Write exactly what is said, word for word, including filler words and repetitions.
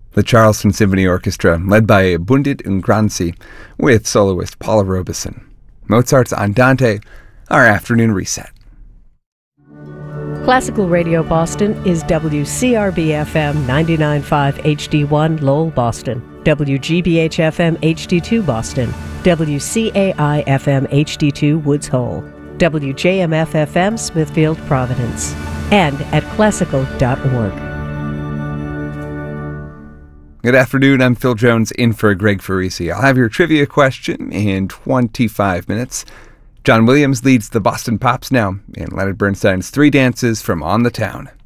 The Charleston Symphony Orchestra, led by Bundit Ungranzi, with soloist Paula Robeson. Mozart's Andante, our afternoon reset. Classical Radio Boston is W C R B F M ninety-nine point five H D one Lowell, Boston, W G B H F M H D two Boston, W C A I F M H D two Woods Hole, W J M F F M Smithfield, Providence, and at classical dot org. Good afternoon, I'm Phil Jones in for Greg Farisi. I'll have your trivia question in twenty-five minutes. John Williams leads the Boston Pops now in Leonard Bernstein's Three Dances from On the Town.